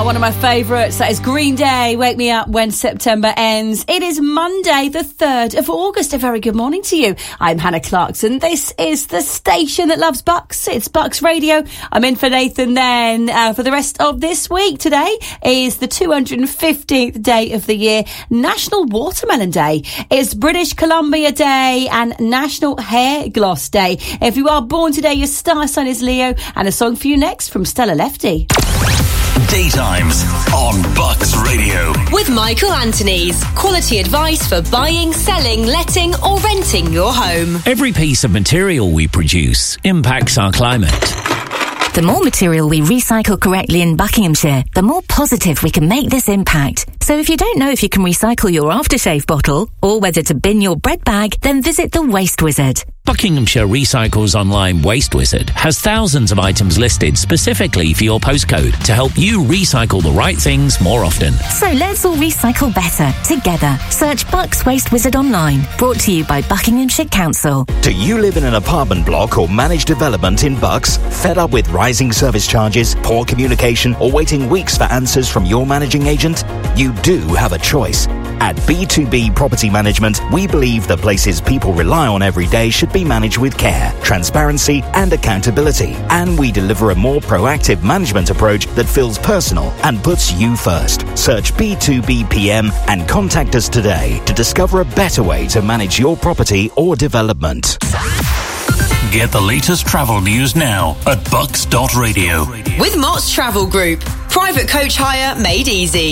One of my favourites. That is Green Day, Wake Me Up When September Ends. It is Monday, the 3rd of August. A very good morning to you. I'm Hannah Clarkson. This is the station that loves Bucks. It's Bucks Radio. I'm in for Nathan then for the rest of this week. Today is the 215th day of the year, National Watermelon Day. It's British Columbia Day and National Hair Gloss Day. If you are born today, your star sign is Leo. And a song for you next from Stella Lefty. Daytimes on Bucks Radio. With Michael Anthony's. Quality advice for buying, selling, letting or renting your home. Every piece of material we produce impacts our climate. The more material we recycle correctly in Buckinghamshire, the more positive we can make this impact. So if you don't know if you can recycle your aftershave bottle or whether to bin your bread bag, then visit the Waste Wizard. Buckinghamshire Recycles Online Waste Wizard has thousands of items listed specifically for your postcode to help you recycle the right things more often. So let's all recycle better together. Search Bucks Waste Wizard online. Brought to you by Buckinghamshire Council. Do you live in an apartment block or managed development in Bucks? Fed up with rising service charges, poor communication, or waiting weeks for answers from your managing agent? You do have a choice. At B2B Property Management, we believe the places people rely on every day should be managed with care, transparency, and accountability. And we deliver a more proactive management approach that feels personal and puts you first. Search B2BPM and contact us today to discover a better way to manage your property or development. Get the latest travel news now at bucks.radio. With Mott's Travel Group. Private coach hire made easy.